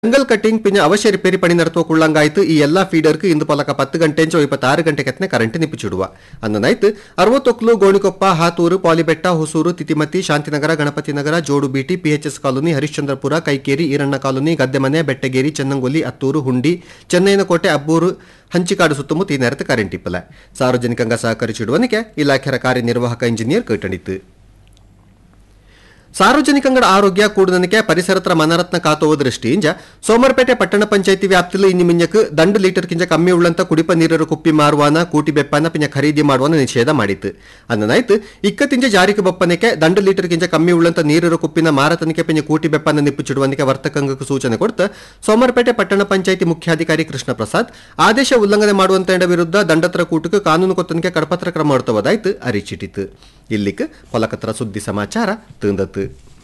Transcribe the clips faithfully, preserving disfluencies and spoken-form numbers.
Jungle cutting ಪಿಂಜ ಅವಶ್ಯ repair ಪಣಿ ನಡೆಸುವ ಕುಳ್ಳಂಗಾಯ್ತು ಈ ಎಲ್ಲಾ ಫೀಡರ್ಗೆ ಇಂದು ಪಲಕ ಪತ್ತು ಗಂಟೆಂಚೋ ಇಪ್ಪತ್ತಾರು ಗಂಟೆ ಕೆತ್ತನೆ ಕರೆಂಟ್ ನಿಪ್ಪಿಚಿಡುವ ಅನ್ನನಾಯ್ತು ಅರವತ್ತೊಕ್ಲು ಗೋಣಿಕೊಪ್ಪ ಹಾತೂರು ಪಾಲಿಬೆಟ್ಟ ಹೊಸೂರು ತಿತಿಮತಿ ಶಾಂತಿನಗರ ಗಣಪತಿ ನಗರ ಜೋಡು BT PHS colony Harishchandrapura Kaikeri Iranna colony Gaddemane Bettageri ಚೆನ್ನಂಗೊಲ್ಲಿ Attur ಹುಂಡಿ ಚೆನ್ನೈನಕೋಟೆ ಅಬ್ಬೂರು ಹಂಚಿಕಾಡು ಸುತ್ತಮುತ್ತ ಈ ನೆರೆತ ಕರೆಂಟ್ ಇಪ್ಪಲ ಸಾರ್ವಜನಿಕಂಗ ಸಹಕರಿಸಿಡುವನಿಗೆ ಇಲಾಖೆಯ ಕಾರ್ಯನಿರ್ವಾಹಕ ಇಂಜಿನಿಯರ್ ಕೈಟಣಿತ್ತು ಸಾರ್ವಜನಿಕಂಗಡ ಆರೋಗ್ಯ ಕೂಡನಕ್ಕೆ ಪರಿಸರತ್ರ ಮನರತ್ನ ಕಾತುವ ದೃಷ್ಟಿಯಿಂದ ಸೋಮರಪೇಟೆ ಪಟ್ಟಣ ಪಂಚಾಯಿತಿ ವ್ಯಾಪ್ತಿಯಲ್ಲಿ ಇನ್ನು ಮಿಂಜಕ್ಕೆ ದಂಡು ಲೀಟರ್ ಕಿಂಚ ಕಮ್ಮಿ ಉಳ್ಳಂತ ಕುಡಿಪ ನೀರರು ಕುಪ್ಪಿ ಮಾರುವಾನ ಕೂಟಿ ಬೆಪ್ಪನ ಪಿಂಜ ಖರೀದಿ ಮಾಡುವನ ನಿಷೇಧ ಮಾಡಿತ್ತು ಅನ್ನನಾಯ್ತು ಇಕ್ಕತ್ತಿಂಜ ಜಾರಿಗೆ ಬಪ್ಪನಕ್ಕೆ ದಂಡು ಲೀಟರ್ ಕಿಂಚ ಕಮ್ಮಿ ಉಳ್ಳಂತ ನೀರರು ಕುಪ್ಪಿನ ಮಾರತನಿಕೆ ಪಿಂಜ ಕೂಟಿ ಬೆಪ್ಪನ ನಿಪ್ಪಿಚಿಡುವನಿಗೆ ವರ್ತಕಂಗಕ್ಕೆ ಸೂಚನೆ ಕೊಡ್ತ ಸೋಮರಪೇಟೆ ಪಟ್ಟಣ ಪಂಚಾಯಿತಿ ಮುಖ್ಯಾಧಿಕಾರಿ ಕೃಷ್ಣ ಪ್ರಸಾದ್ ಆದೇಶ ಉಲ್ಲಂಘನೆ ಮಾಡುವಂತ ವಿರುದ್ಧ ದಂಡತ್ರ ಕೂಟಕ್ಕೆ ಕಾನೂನು ಕೊತ್ತನಿಕೆ ಕಡಪತ್ರ ಕ್ರಮ ಹೊರತವದಾಯ್ತು ಅರಿಚಿಟ್ಟಿತು ಇಲ್ಲಿಕ್ ಪೊಲಕತ್ರ ಸುದ್ದಿ ಸಮಾಚಾರ ತಂದತ್ತು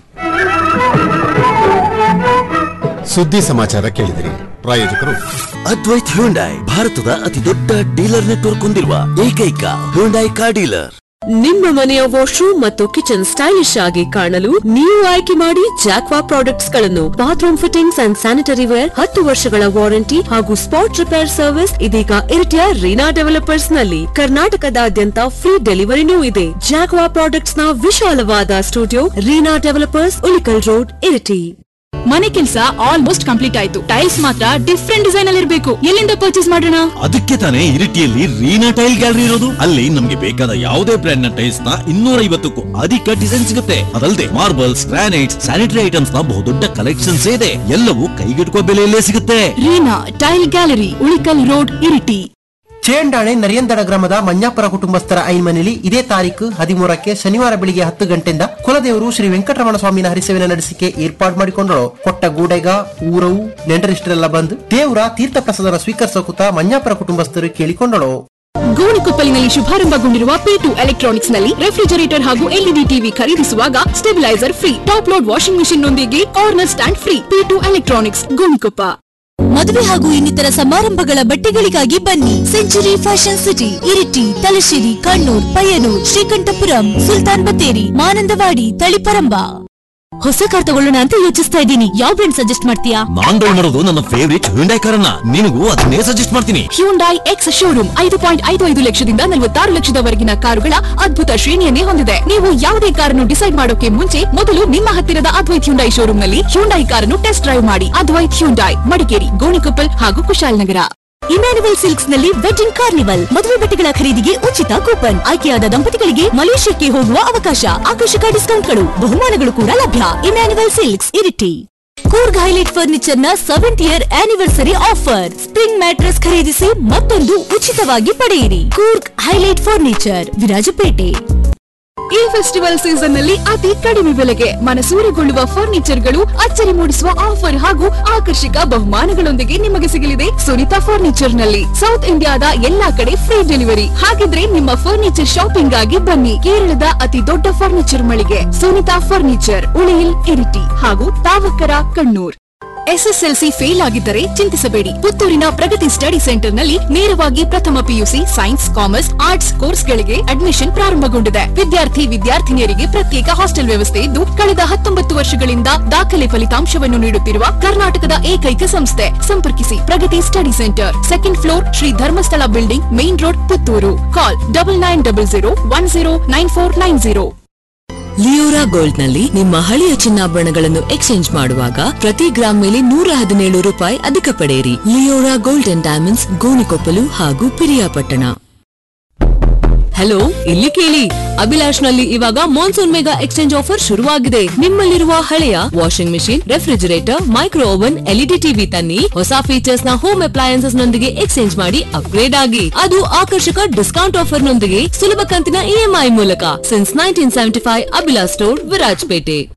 ಸುದ್ದಿ ಸಮಾಚಾರ ಕೇಳಿದಿರಿ. ಪ್ರಾಯೋಜಕರು ಅದ್ವೈತ್ ಹ್ಯುಂಡೈ, ಭಾರತದ ಅತಿ ದೊಡ್ಡ ಡೀಲರ್ ನೆಟ್ವರ್ಕ್ ಹೊಂದಿರುವ ಏಕೈಕ ಹ್ಯುಂಡೈ ಕಾರ್ ಡೀಲರ್. ನಿಮ್ಮ ಮನೆಯ ವಾಶ್ರೂಮ್ ಮತ್ತು ಕಿಚನ್ ಸ್ಟೈಲಿಶ್ ಆಗಿ ಕಾಣಲು ನೀವು ಆಯ್ಕೆ ಮಾಡಿ ಜಾಕ್ವಾ ಪ್ರಾಡಕ್ಟ್ಸ್ ಗಳನ್ನು. Bathroom fittings and sanitary wear, ಹತ್ತು ವರ್ಷಗಳ ವಾರಂಟಿ ಹಾಗೂ ಸ್ಪಾಟ್ ರಿಪೇರ್ ಸರ್ವಿಸ್ ಇದೀಗ ಇರಿಟಿಯ ರೀನಾ ಡೆವಲಪರ್ಸ್ ನಲ್ಲಿ. ಕರ್ನಾಟಕದಾದ್ಯಂತ ಫ್ರೀ ಡೆಲಿವರಿನೂ ಇದೆ. ಜಾಕ್ವಾ ಪ್ರಾಡಕ್ಟ್ಸ್ ನ ವಿಶಾಲವಾದ studio Reena developers, Ulikkal road, Iritty. ಮನೆ ಕೆಲಸ ಆಲ್ಮೋಸ್ಟ್ ಕಂಪ್ಲೀಟ್ ಆಯ್ತು. ಟೈಲ್ಸ್ ಮಾತ್ರ ಡಿಫ್ರೆಂಟ್ ಡಿಸೈನ್ ಅಲ್ಲಿ ಇರಬೇಕು. ಎಲ್ಲಿಂದ ಪರ್ಚೇಸ್ ಮಾಡೋಣ? ಅದಕ್ಕೆ ತಾನೇ ಇರಿಟಿಯಲ್ಲಿ ರೀನಾ ಟೈಲ್ ಗ್ಯಾಲರಿ ಇರೋದು. ಅಲ್ಲಿ ನಮ್ಗೆ ಬೇಕಾದ ಯಾವುದೇ ಬ್ರ್ಯಾಂಡ್ ನ ಟೈಲ್ಸ್ ನ ಇನ್ನೂರ ಐವತ್ತಕ್ಕೂ ಅಧಿಕ ಡಿಸೈನ್ ಸಿಗುತ್ತೆ. ಅದಲ್ಲದೆ ಮಾರ್ಬಲ್ಸ್, ಗ್ರಾನೈಟ್ಸ್, ಸ್ಯಾನಿಟರಿ ಐಟಮ್ಸ್ ನ ಬಹುದೊಡ್ಡ ಕಲೆಕ್ಷನ್ಸ್ ಇದೆ. ಎಲ್ಲವೂ ಕೈಗೆಟುಕುವ ಬೆಲೆಯಲ್ಲೇ ಸಿಗುತ್ತೆ. Reena tail gallery, Ulikkal road, Iritty. ಚೇಂಡಾಣೆ Nariyandada ಗ್ರಾಮದ ಮಂಜಾಪುರ ಕುಟುಂಬಸ್ಥರ ಐನ್ಮನೆಯಲ್ಲಿ ಇದೇ ತಾರೀಕು ಹದಿಮೂರಕ್ಕೆ ಶನಿವಾರ ಬೆಳಿಗ್ಗೆ ಹತ್ತು ಗಂಟೆಯಿಂದ ಕುಲದೇವರು ಶ್ರೀ ವೆಂಕಟರಮಣ ಸ್ವಾಮಿನ ಹರಿಸೇವಿನ ನಡೆಸಿಕೆ ಏರ್ಪಾಡು ಮಾಡಿಕೊಂಡರು. ಕೊಟ್ಟ ಗೂಡೆಗ ಊರವು ನೆಂಟರಿಷ್ಟರೆಲ್ಲ ಬಂದು ದೇವರ ತೀರ್ಥ ಪ್ರಸಾದನ ಸ್ವೀಕರಿಸೋಕುತ್ತ ಮಂಜಾಪುರ ಕುಟುಂಬಸ್ಥರು ಕೇಳಿಕೊಂಡಳು. ಗೋಣಿಕೊಪ್ಪಲಿನಲ್ಲಿ ಶುಭಾರಂಭಗೊಂಡಿರುವ ಪಿ ಟು ಎಲೆಕ್ಟ್ರಾನಿಕ್ಸ್ ನಲ್ಲಿ ರೆಫ್ರಿಜರೇಟರ್ ಹಾಗೂ ಎಲ್ಇಡಿ ಟಿವಿ ಖರೀದಿಸುವಾಗ stabiliser free, top load washing machine ನೊಂದಿಗೆ corner stand free. P to electronics, Gonikoppa. ಮದುವೆ ಹಾಗೂ ಇನ್ನಿತರ ಸಮಾರಂಭಗಳ ಬಟ್ಟೆಗಳಿಗಾಗಿ ಬನ್ನಿ. Century fashion city, Iritty, Thalassery, Kannur, Payyanur, Sreekandapuram, Sultan Battery, Manandavadi, Taliparamba. ಹೊಸ ಕಾರ್ ತಗೊಳ್ಳೋಣ ಅಂತ ಯೋಚಿಸ್ತಾ ಇದ್ದೀನಿ. ಯಾವ ಬ್ರ್ಯಾಂಡ್ ಸಜೆಸ್ಟ್ ಮಾಡ್ತೀಯಾ? ನಾನ್ ಡ್ರೈವ್ ಮಾಡೋದು ನನ್ನ ಫೇವರಿಟ್ ಹ್ಯುಂಡೈ ಕಾರನ್ನ. ನಿನಗೂ ಅದನ್ನೇ ಸಜೆಸ್ಟ್ ಮಾಡ್ತೀನಿ. ಹ್ಯುಂಡೈ ಎಕ್ಸ್ ಶೋರೂಮ್ ಐದು ಪಾಯಿಂಟ್ ಐದು ಐದು ಲಕ್ಷದಿಂದ ನಲವತ್ತಾರು ಲಕ್ಷದವರೆಗಿನ ಕಾರುಗಳ ಅದ್ಭುತ ಶ್ರೇಣಿಯನ್ನೇ ಹೊಂದಿದೆ. ನೀವು ಯಾವುದೇ ಕಾರನ್ನು ಡಿಸೈಡ್ ಮಾಡೋಕೆ ಮುಂಚೆ ಮೊದಲು ನಿಮ್ಮ ಹತ್ತಿರದ ಅದ್ವೈತ್ ಹ್ಯುಂಡೈ ಶೋರೂಮ್ ನಲ್ಲಿ ಹ್ಯುಂಡೈ ಕಾರನ್ನು ಟೆಸ್ಟ್ ಡ್ರೈವ್ ಮಾಡಿ. ಅದ್ವೈತ್ ಹ್ಯುಂಡೈ, ಮಡಿಕೇರಿ, ಗೋಣಿಕೊಪ್ಪಲ್ ಹಾಗೂ ಕುಶಾಲನಗರ. ಇಮ್ಯಾನುವಲ್ ಸಿಲ್ಕ್ಸ್ ನಲ್ಲಿ ವೆಡ್ಡಿಂಗ್ ಕಾರ್ನಿವಲ್, ಮದುವೆ ಬಟ್ಟೆಗಳ ಖರೀದಿಗೆ ಉಚಿತ ಕೂಪನ್, ಆಯ್ಕೆಯಾದ ದಂಪತಿಗಳಿಗೆ ಮಲೇಷ್ಯಾಕ್ಕೆ ಹೋಗುವ ಅವಕಾಶ, ಆಕರ್ಷಕ ಡಿಸ್ಕೌಂಟ್ಗಳು, ಬಹುಮಾನಗಳು ಕೂಡ ಲಭ್ಯ. Immanuel silks, Iritty. Coorg highlight furniture ನ seventh year anniversary offer. Spring mattress ಖರೀದಿಸಿ ಮತ್ತೊಂದು ಉಚಿತವಾಗಿ ಪಡೆಯಿರಿ. Coorg highlight furniture, Virajpet. ಈ ಫೆಸ್ಟಿವಲ್ ಸೀಸನ್ ನಲ್ಲಿ ಅತಿ ಕಡಿಮೆ ಬೆಲೆಗೆ ಮನಸೂರೆಗೊಳ್ಳುವ ಫರ್ನಿಚರ್ ಗಳು, ಅಚ್ಚರಿ ಮೂಡಿಸುವ ಆಫರ್ ಹಾಗೂ ಆಕರ್ಷಕ ಬಹುಮಾನಗಳೊಂದಿಗೆ ನಿಮಗೆ ಸಿಗಲಿದೆ ಸುನಿತಾ ಫರ್ನಿಚರ್ ನಲ್ಲಿ. ಸೌತ್ ಇಂಡಿಯಾದ ಎಲ್ಲಾ ಕಡೆ ಫ್ರೀ ಡೆಲಿವರಿ. ಹಾಗಿದ್ರೆ ನಿಮ್ಮ ಫರ್ನಿಚರ್ ಶಾಪಿಂಗ್ ಆಗಿ ಬನ್ನಿ. ಕೇರಳದ ಅತಿ ದೊಡ್ಡ ಫರ್ನಿಚರ್ ಮಳಿಗೆ ಸುನಿತಾ ಫರ್ನಿಚರ್, ಉಳಿಯಿಲ್, ಇರಿಟಿ ಹಾಗೂ ತಾವಕರ, ಕಣ್ಣೂರ್. ಎಸ್ಎಸ್ಎಲ್ಸಿ ಫೇಲ್ ಆಗಿದ್ದರೆ ಚಿಂತಿಸಬೇಡಿ. ಪುತ್ತೂರಿನ ಪ್ರಗತಿ ಸ್ಟಡಿ ಸೆಂಟರ್ ನಲ್ಲಿ ನೇರವಾಗಿ ಪ್ರಥಮ ಪಿಯುಸಿ ಸೈನ್ಸ್, ಕಾಮರ್ಸ್, ಆರ್ಟ್ಸ್ ಕೋರ್ಸ್ಗಳಿಗೆ ಅಡ್ಮಿಷನ್ ಪ್ರಾರಂಭಗೊಂಡಿದೆ. ವಿದ್ಯಾರ್ಥಿ ವಿದ್ಯಾರ್ಥಿನಿಯರಿಗೆ ಪ್ರತ್ಯೇಕ ಹಾಸ್ಟೆಲ್ ವ್ಯವಸ್ಥೆ ಇದ್ದು, ಕಳೆದ ಹತ್ತೊಂಬತ್ತು ವರ್ಷಗಳಿಂದ ದಾಖಲೆ ಫಲಿತಾಂಶವನ್ನು ನೀಡುತ್ತಿರುವ ಕರ್ನಾಟಕದ ಏಕೈಕ ಸಂಸ್ಥೆ. ಸಂಪರ್ಕಿಸಿ ಪ್ರಗತಿ study centre, second floor, Shri Dharmasthala building, main road, Puttur. ಕಾಲ್ double nine double zero one zero nine four nine zero. Leora gold ನಲ್ಲಿ ನಿಮ್ಮ ಹಳೆಯ ಚಿನ್ನಾಭರಣಗಳನ್ನು ಎಕ್ಸ್ಚೇಂಜ್ ಮಾಡುವಾಗ ಪ್ರತಿ ಗ್ರಾಮ್ ಮೇಲೆ ನೂರ ಹದಿನೇಳು ರೂಪಾಯಿ ಅಧಿಕ ಪಡೆಯಿರಿ. Leora gold and diamonds, Gonikoppal ಹಾಗೂ ಪಿರಿಯಾಪಟ್ಟಣ. ಹಲೋ, ಇಲ್ಲಿ ಕೇಳಿ. ಅಭಿಲಾಷ್ ನಲ್ಲಿ ಇವಾಗ ಮಾನ್ಸೂನ್ ಮೆಗಾ ಎಕ್ಸ್ಚೇಂಜ್ ಆಫರ್ ಶುರುವಾಗಿದೆ. ನಿಮ್ಮಲ್ಲಿರುವ ಹಳೆಯ washing machine, refrigerator, micro oven, LED TV ತನ್ನಿ. ಹೊಸ ಫೀಚರ್ಸ್ ನ ಹೋಮ್ ಅಪ್ಲಯನ್ಸಸ್ ನೊಂದಿಗೆ ಎಕ್ಸ್ಚೇಂಜ್ ಮಾಡಿ ಅಪ್ಗ್ರೇಡ್ ಆಗಿ. ಅದು ಆಕರ್ಷಕ ಡಿಸ್ಕೌಂಟ್ ಆಫರ್ ನೊಂದಿಗೆ ಸುಲಭ ಕಂತಿನ ಇಎಂಐ ಮೂಲಕ. Since nineteen seventy five Abhilash store, Virajpet.